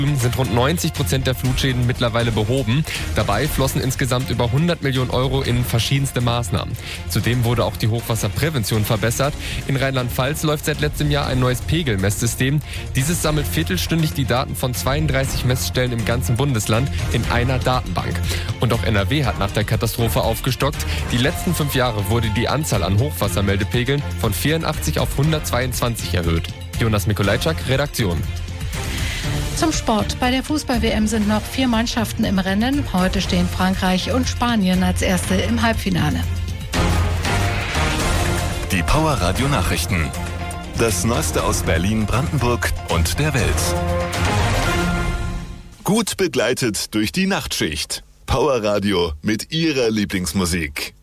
sind rund 90% der Flutschäden mittlerweile behoben. Dabei flossen insgesamt über 100 Millionen Euro in verschiedenste Maßnahmen. Zudem wurde auch die Hochwasserprävention verbessert. In Rheinland-Pfalz läuft seit letztem Jahr ein neues Pegelmesssystem. Dieses sammelt viertelstündig die Daten von 32 Messstellen im ganzen Bundesland in einer Datenbank. Und auch NRW hat nach der Katastrophe aufgestockt. Die letzten 5 Jahre wurde die Anzahl an Hochwassermeldepegeln von 84 auf 122 erhöht. Jonas Mikolajczak, Redaktion. Zum Sport. Bei der Fußball-WM sind noch 4 Mannschaften im Rennen. Heute stehen Frankreich und Spanien als Erste im Halbfinale. Die Power Radio Nachrichten. Das Neueste aus Berlin, Brandenburg und der Welt. Gut begleitet durch die Nachtschicht. Power Radio mit Ihrer Lieblingsmusik.